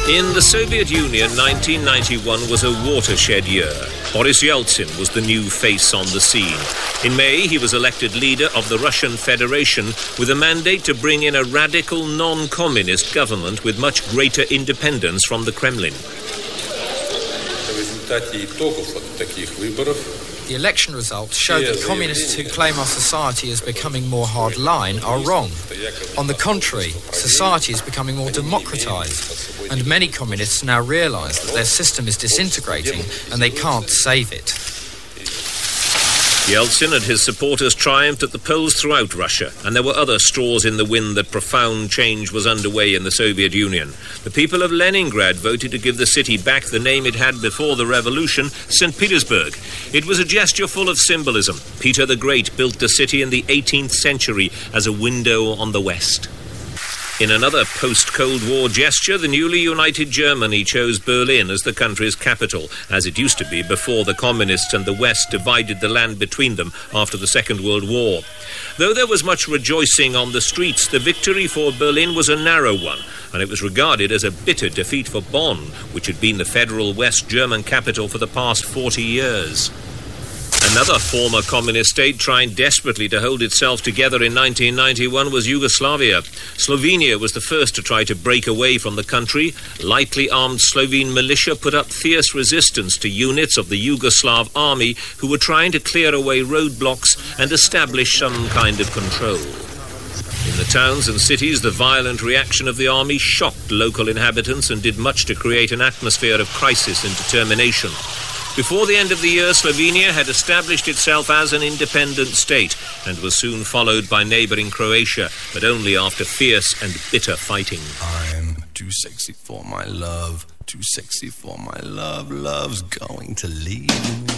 In the Soviet Union, 1991 was a watershed year. Boris Yeltsin was the new face on the scene. In May, he was elected leader of the Russian Federation with a mandate to bring in a radical, non-communist government with much greater independence from the Kremlin. The election results show that communists who claim our society is becoming more hardline are wrong. On the contrary, society is becoming more democratized, and many communists now realize that their system is disintegrating and they can't save it. Yeltsin and his supporters triumphed at the polls throughout Russia, and there were other straws in the wind that profound change was underway in the Soviet Union. The people of Leningrad voted to give the city back the name it had before the revolution, St. Petersburg. It was a gesture full of symbolism. Peter the Great built the city in the 18th century as a window on the West. In another post-Cold War gesture, the newly united Germany chose Berlin as the country's capital, as it used to be before the communists and the West divided the land between them after the Second World War. Though there was much rejoicing on the streets, the victory for Berlin was a narrow one, and it was regarded as a bitter defeat for Bonn, which had been the federal West German capital for the past 40 years. Another former communist state trying desperately to hold itself together in 1991 was Yugoslavia. Slovenia was the first to try to break away from the country. Lightly armed Slovene militia put up fierce resistance to units of the Yugoslav army who were trying to clear away roadblocks and establish some kind of control. In the towns and cities, the violent reaction of the army shocked local inhabitants and did much to create an atmosphere of crisis and determination. Before the end of the year, Slovenia had established itself as an independent state and was soon followed by neighbouring Croatia, but only after fierce and bitter fighting. I'm too sexy for my love, too sexy for my love, love's going to leave.